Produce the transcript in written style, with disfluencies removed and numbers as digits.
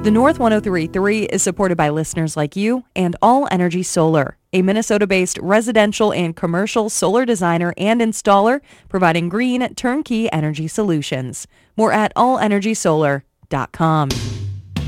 The North 103.3 is supported by listeners like you and All Energy Solar, a Minnesota-based residential and commercial solar designer and installer providing green turnkey energy solutions. More at allenergysolar.com.